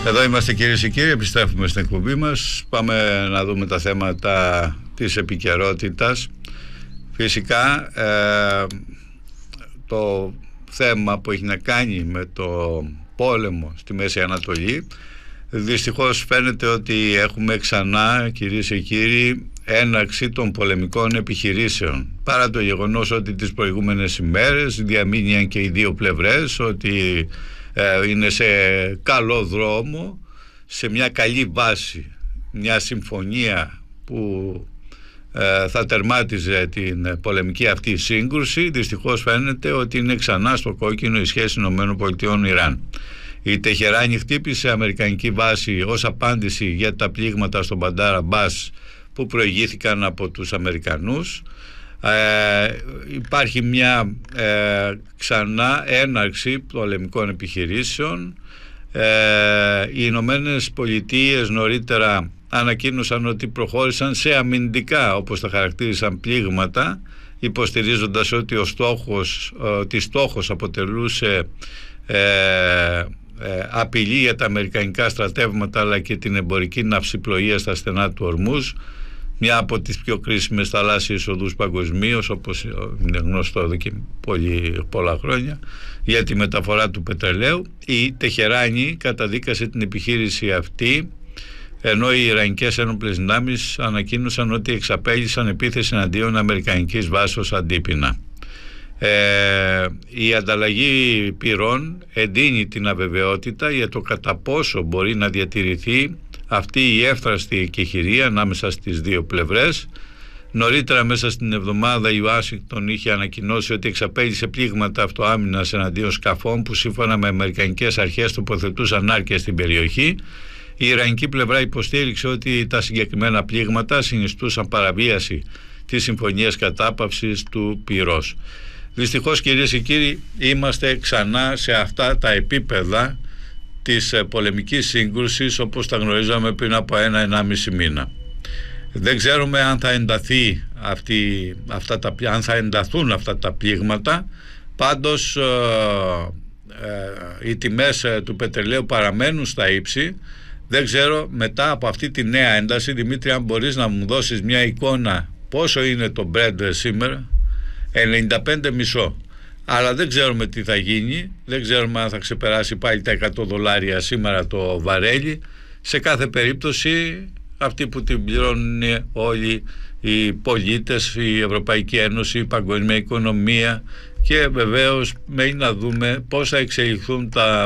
Εδώ είμαστε, κυρίες και κύριοι, επιστρέφουμε στην εκπομπή μας. Πάμε να δούμε τα θέματα της επικαιρότητας. Φυσικά το θέμα που έχει να κάνει με το πόλεμο στη Μέση Ανατολή, δυστυχώς φαίνεται ότι έχουμε ξανά, κυρίες και κύριοι, έναρξη των πολεμικών επιχειρήσεων, παρά το γεγονός ότι τις προηγούμενες ημέρες διαμήνυαν και οι δύο πλευρές ότι είναι σε καλό δρόμο, σε μια καλή βάση, μια συμφωνία που θα τερμάτιζε την πολεμική αυτή σύγκρουση. Δυστυχώς φαίνεται ότι είναι ξανά στο κόκκινο η σχέση ΗΠΑ-Ιράν. Η Τεχεράνη χτύπησε αμερικανική βάση ως απάντηση για τα πλήγματα στον Μπαντάρ Αμπάς που προηγήθηκαν από τους Αμερικανούς. Υπάρχει μια ξανά έναρξη πολεμικών επιχειρήσεων. Οι Ηνωμένες Πολιτείες νωρίτερα ανακοίνωσαν ότι προχώρησαν σε αμυντικά, όπως τα χαρακτήρισαν, πλήγματα, υποστηρίζοντας ότι στόχος αποτελούσε απειλή για τα αμερικανικά στρατεύματα αλλά και την εμπορική ναυσιπλοεία στα στενά του Ορμούζ, μια από τις πιο κρίσιμες θαλάσσιες οδούς παγκοσμίως, όπως είναι γνωστό εδώ και πολλά χρόνια, για τη μεταφορά του πετρελαίου. Η Τεχεράνη καταδίκασε την επιχείρηση αυτή, ενώ οι Ιρανικές ένοπλες δυνάμεις ανακοίνωσαν ότι εξαπέλυσαν επίθεση εναντίον αμερικανικής βάσης ως αντίπεινα. Η ανταλλαγή πυρών εντείνει την αβεβαιότητα για το κατά πόσο μπορεί να διατηρηθεί αυτή η εύθραστη εκεχηρία ανάμεσα στις δύο πλευρές. Νωρίτερα μέσα στην εβδομάδα η Ουάσιγκτον είχε ανακοινώσει ότι εξαπέλυσε πλήγματα αυτοάμυνας εναντίον σκαφών που σύμφωνα με αμερικανικές αρχές τοποθετούσαν άρκες στην περιοχή. Η Ιρανική πλευρά υποστήριξε ότι τα συγκεκριμένα πλήγματα συνιστούσαν παραβίαση της συμφωνίας κατάπαυσης του πυρός. Δυστυχώς, κυρίες και κύριοι, είμαστε ξανά σε αυτά τα επίπεδα της πολεμικής σύγκρουσης όπως τα γνωρίζαμε πριν από 1-1,5 μήνα. Δεν ξέρουμε αν θα ενταθεί αν θα ενταθούν αυτά τα πλήγματα. Πάντως οι τιμές του πετρελαίου παραμένουν στα ύψη. Δεν ξέρω μετά από αυτή τη νέα ένταση, Δημήτρη, αν μπορείς να μου δώσεις μια εικόνα πόσο είναι το Brent σήμερα. 95,5. Αλλά δεν ξέρουμε τι θα γίνει. Δεν ξέρουμε αν θα ξεπεράσει πάλι τα $100 σήμερα το βαρέλι. Σε κάθε περίπτωση αυτοί που την πληρώνουν όλοι οι πολίτες, η Ευρωπαϊκή Ένωση, η παγκόσμια οικονομία, και βεβαίως μένει να δούμε πώς θα εξελιχθούν τα